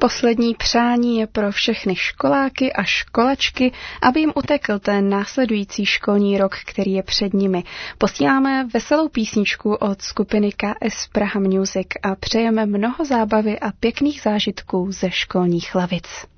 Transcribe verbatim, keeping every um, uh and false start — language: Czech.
Poslední přání je pro všechny školáky a školačky, aby jim utekl ten následující školní rok, který je před nimi. Posíláme veselou písničku od skupiny K S Praha Music a přejeme mnoho zábavy a pěkných zážitků ze školních lavic.